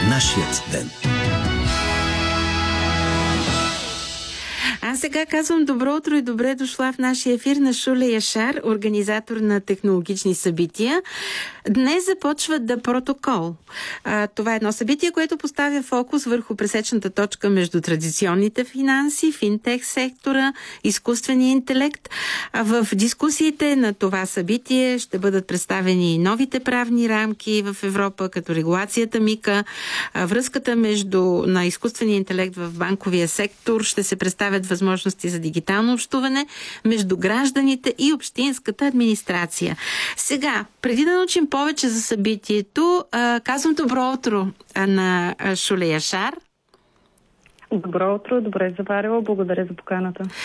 Нашият ден. Аз сега казвам добро утро и добре дошла в нашия ефир на Шуля Яшар, организатор на технологични събития. Днес започва The Protocol. Това е едно събитие, което поставя фокус върху пресечната точка между традиционните финанси, финтех сектора, изкуствения интелект. В дискусиите на това събитие ще бъдат представени новите правни рамки в Европа, като регулацията МИКА, връзката на изкуствения интелект в банковия сектор, ще се представят възможности за дигитално общуване между гражданите и общинската администрация. Сега, преди да научим повече за събитието, казвам добро утро на Шуля Яшар. Добро утро, добре заварила, благодаря за поканата.